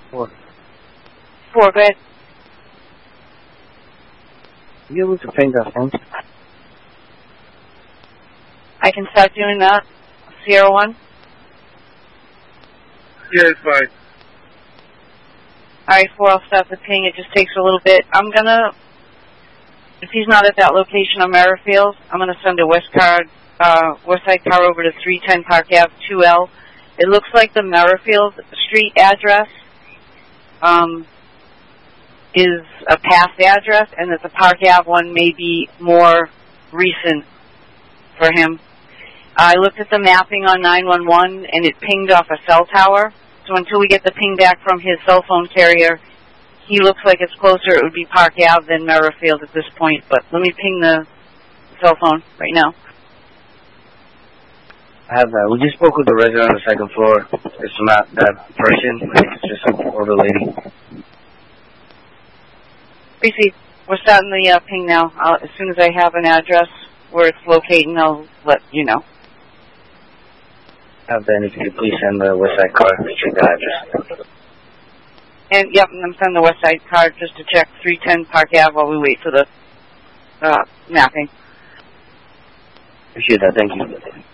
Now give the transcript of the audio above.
4. 4, go ahead. Are you able to ping that phone? I can start doing that. Sierra 1? Yeah, it's fine. Alright, 4, I'll start the ping. It just takes a little bit. I'm gonna, if he's not at that location on Merrifield, I'm gonna send a West Side car over to 310 Park Ave 2L. It looks like the Merrifield Street address is a past address, and that the Park Ave one may be more recent for him. I looked at the mapping on 911, and it pinged off a cell tower. So until we get the ping back from his cell phone carrier, he looks like it's closer. It would be Park Ave than Merrifield at this point. But let me ping the cell phone right now. I have that. We just spoke with the resident on the second floor. It's not that person. It's just some older lady. Received. We're starting the ping now. As soon as I have an address where it's locating, I'll let you know. Have that, if you could please send the West Side car to check the address. And, yep, and I'm sending the West Side card just to check 310 Park Ave while we wait for the mapping. Appreciate that. Thank you.